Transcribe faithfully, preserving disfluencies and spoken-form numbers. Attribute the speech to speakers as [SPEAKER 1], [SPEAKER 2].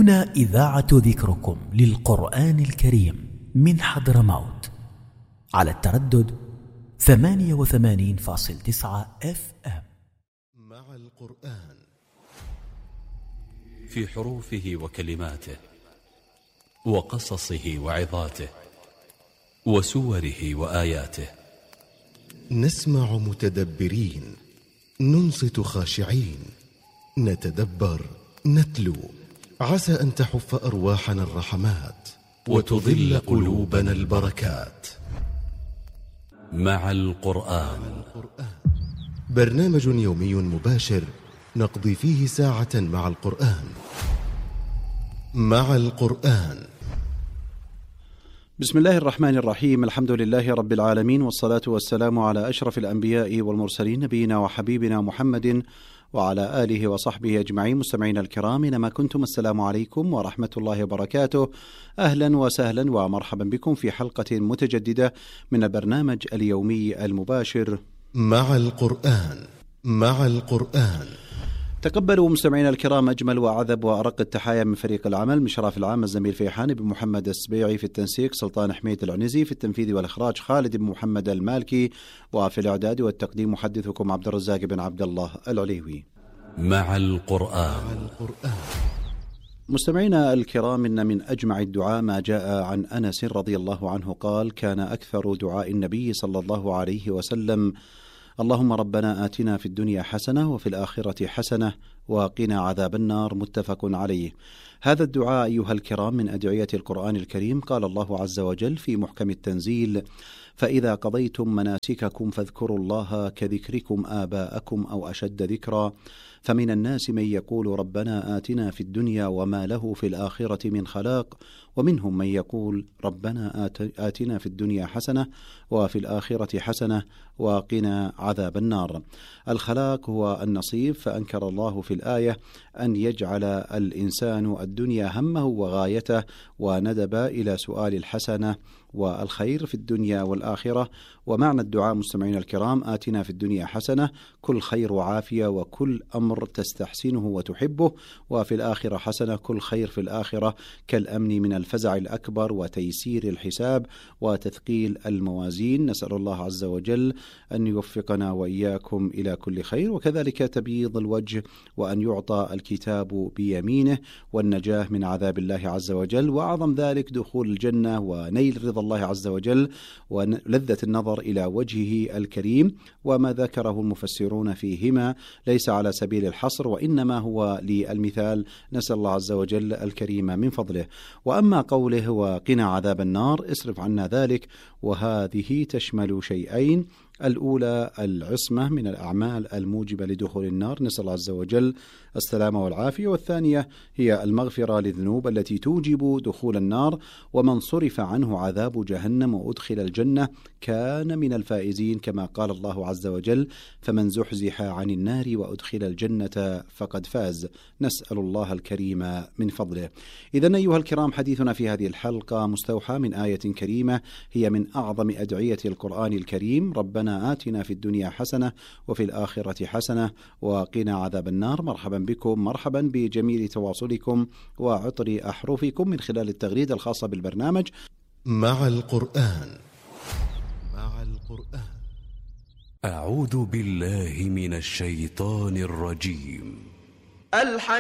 [SPEAKER 1] هنا إذاعة ذكركم للقرآن الكريم من حضرموت على التردد ثمانية وثمانين فاصل تسعة اف ام.
[SPEAKER 2] مع القرآن
[SPEAKER 3] في حروفه وكلماته وقصصه وعظاته وسوره وآياته.
[SPEAKER 2] نسمع متدبرين، ننصت خاشعين، نتدبر، نتلو، عسى أن تحف أرواحنا الرحمات وتظل قلوبنا البركات.
[SPEAKER 3] مع القرآن،
[SPEAKER 2] برنامج يومي مباشر نقضي فيه ساعة مع القرآن. مع القرآن.
[SPEAKER 4] بسم الله الرحمن الرحيم. الحمد لله رب العالمين، والصلاة والسلام على أشرف الأنبياء والمرسلين، نبينا وحبيبنا محمد وعلى آله وصحبه أجمعين. مستمعين الكرام، إنما كنتم، السلام عليكم ورحمة الله وبركاته. أهلا وسهلا ومرحبا بكم في حلقة متجددة من البرنامج اليومي المباشر
[SPEAKER 2] مع القرآن. مع القرآن.
[SPEAKER 4] تقبلوا مستمعينا الكرام أجمل وأعذب وأرق التحايا من فريق العمل، مشراف العام الزميل فيحان بن محمد السبيعي، في التنسيق سلطان حميد العنزي، في التنفيذ والإخراج خالد بن محمد المالكي، وفي الإعداد والتقديم محدثكم عبد الرزاق بن عبد الله العليوي.
[SPEAKER 3] مع القرآن.
[SPEAKER 2] مع القرآن.
[SPEAKER 4] مستمعينا الكرام، إن من أجمع الدعاء ما جاء عن أنس رضي الله عنه قال: كان أكثر دعاء النبي صلى الله عليه وسلم: اللهم ربنا آتنا في الدنيا حسنة وفي الآخرة حسنة وقنا عذاب النار. متفق عليه. هذا الدعاء أيها الكرام من أدعية القرآن الكريم. قال الله عز وجل في محكم التنزيل: فإذا قضيتم مناسككم فاذكروا الله كذكركم آباءكم أو أشد ذكرا. فمن الناس من يقول ربنا آتنا في الدنيا وما له في الآخرة من خلاق، ومنهم من يقول ربنا آتنا في الدنيا حسنة وفي الآخرة حسنة وقنا عذاب النار. الخلاق هو النصيب، فأنكر الله في الآية أن يجعل الإنسان الدنيا همه وغايته، وندب إلى سؤال الحسنة والخير في الدنيا والآخرة. ومعنى الدعاء مستمعين الكرام: آتنا في الدنيا حسنة، كل خير وعافية وكل أمر تستحسنه وتحبه، وفي الآخرة حسنة، كل خير في الآخرة كالأمن من الفزع الأكبر وتيسير الحساب وتثقيل الموازين. نسأل الله عز وجل أن يوفقنا وإياكم إلى كل خير، وكذلك تبييض الوجه، وأن يعطى الكتاب بيمينه، والنجاة من عذاب الله عز وجل، وأعظم ذلك دخول الجنة ونيل رضا الله عز وجل ولذة النظر إلى وجهه الكريم. وما ذكره المفسرون فيهما ليس على سبيل الحصر، وإنما هو للمثال. نسأل الله عز وجل الكريم من فضله. وأما قوله وقنا عذاب النار، اصرف عنا ذلك، وهذه تشمل شيئين: الأولى العصمة من الأعمال الموجبة لدخول النار، نسأل الله عز وجل السلامة والعافية، والثانية هي المغفرة للذنوب التي توجب دخول النار. ومن صرف عنه عذاب جهنم وأدخل الجنة كان من الفائزين، كما قال الله عز وجل: فمن زحزح عن النار وأدخل الجنة فقد فاز. نسأل الله الكريم من فضله. إذن أيها الكرام، حديثنا في هذه الحلقة مستوحى من آية كريمة هي من أعظم أدعية القرآن الكريم: ربنا آتنا في الدنيا حسنة وفي الآخرة حسنة وقنا عذاب النار. مرحبا بكم، مرحبا بجميل تواصلكم وعطر أحرفكم من خلال التغريدة الخاصة بالبرنامج
[SPEAKER 2] مع القرآن. مع القرآن.
[SPEAKER 3] أعوذ بالله من الشيطان الرجيم.